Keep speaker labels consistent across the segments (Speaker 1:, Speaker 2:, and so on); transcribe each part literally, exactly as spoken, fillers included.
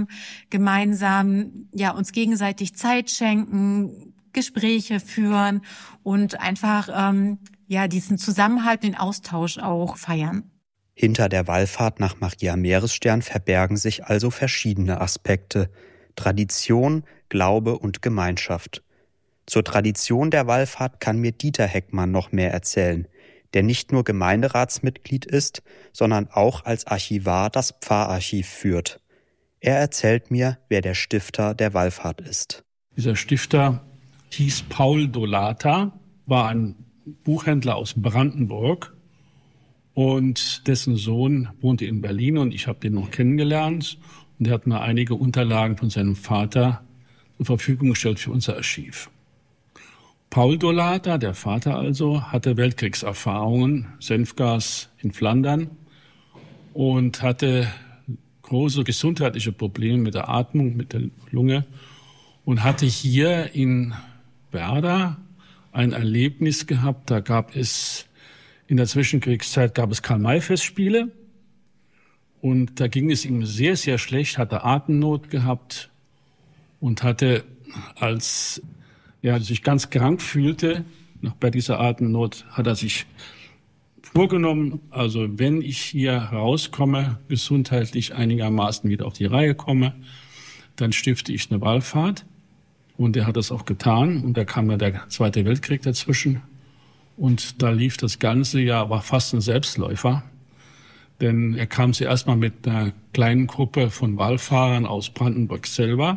Speaker 1: zusammen, gemeinsam, ja, uns gegenseitig Zeit schenken, Gespräche führen und einfach, ähm, ja, diesen Zusammenhalt, den Austausch auch feiern.
Speaker 2: Hinter der Wallfahrt nach Maria Meeresstern verbergen sich also verschiedene Aspekte: Tradition, Glaube und Gemeinschaft. Zur Tradition der Wallfahrt kann mir Dieter Heckmann noch mehr erzählen, der nicht nur Gemeinderatsmitglied ist, sondern auch als Archivar das Pfarrarchiv führt. Er erzählt mir, wer der Stifter der Wallfahrt ist.
Speaker 3: Dieser Stifter hieß Paul Dolata, war ein Buchhändler aus Brandenburg. Und dessen Sohn wohnte in Berlin und ich habe den noch kennengelernt. Und er hat mir einige Unterlagen von seinem Vater zur Verfügung gestellt für unser Archiv. Paul Dolata, der Vater also, hatte Weltkriegserfahrungen, Senfgas in Flandern und hatte große gesundheitliche Probleme mit der Atmung, mit der Lunge und hatte hier in Werder ein Erlebnis gehabt. Da gab es In der Zwischenkriegszeit gab es Karl-May-Festspiele und da ging es ihm sehr, sehr schlecht, hatte Atemnot gehabt und hatte, als er sich ganz krank fühlte, noch bei dieser Atemnot, hat er sich vorgenommen, also wenn ich hier rauskomme, gesundheitlich einigermaßen wieder auf die Reihe komme, dann stifte ich eine Wallfahrt. Und er hat das auch getan und da kam ja der Zweite Weltkrieg dazwischen. Und da lief das ganze Jahr, war fast ein Selbstläufer. Denn er kam zuerst mal mit einer kleinen Gruppe von Wallfahrern aus Brandenburg selber.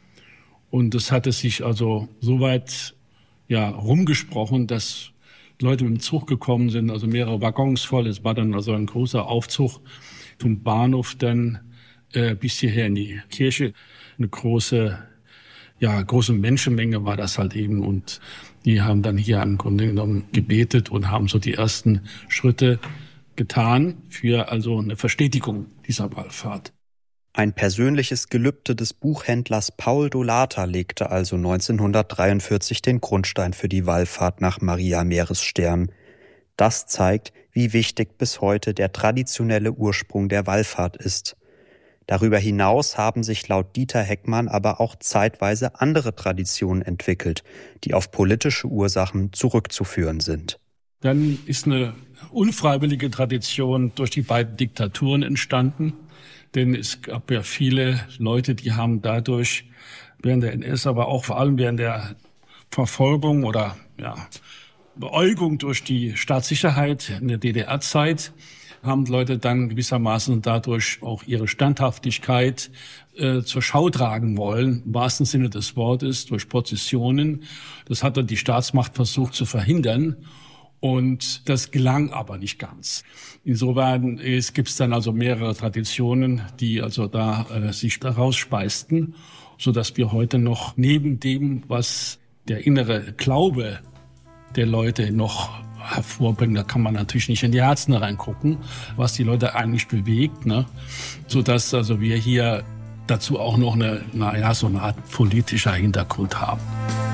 Speaker 3: Und das hatte sich also so weit ja, rumgesprochen, dass Leute mit dem Zug gekommen sind, also mehrere Waggons voll. Es war dann also ein großer Aufzug vom Bahnhof dann äh, bis hierher in die Kirche. Eine große, ja, große Menschenmenge war das halt eben. Und die haben dann hier im Grunde genommen gebetet und haben so die ersten Schritte getan für also eine Verstetigung dieser Wallfahrt.
Speaker 2: Ein persönliches Gelübde des Buchhändlers Paul Dolata legte also neunzehnhundertdreiundvierzig den Grundstein für die Wallfahrt nach Maria Meeresstern. Das zeigt, wie wichtig bis heute der traditionelle Ursprung der Wallfahrt ist. Darüber hinaus haben sich laut Dieter Heckmann aber auch zeitweise andere Traditionen entwickelt, die auf politische Ursachen zurückzuführen sind.
Speaker 3: Dann ist eine unfreiwillige Tradition durch die beiden Diktaturen entstanden, denn es gab ja viele Leute, die haben dadurch während der N S, aber auch vor allem während der Verfolgung oder ja, Beäugung durch die Staatssicherheit in der D D R-Zeit haben Leute dann gewissermaßen dadurch auch ihre Standhaftigkeit äh, zur Schau tragen wollen, im wahrsten Sinne des Wortes, durch Prozessionen. Das hat dann die Staatsmacht versucht zu verhindern und das gelang aber nicht ganz. Insofern es gibt es dann also mehrere Traditionen, die also da äh, sich daraus speisten, sodass wir heute noch neben dem, was der innere Glaube der Leute noch hervorbringen. Da kann man natürlich nicht in die Herzen reingucken, was die Leute eigentlich bewegt, ne? Sodass also wir hier dazu auch noch eine, naja, so eine Art politischer Hintergrund haben.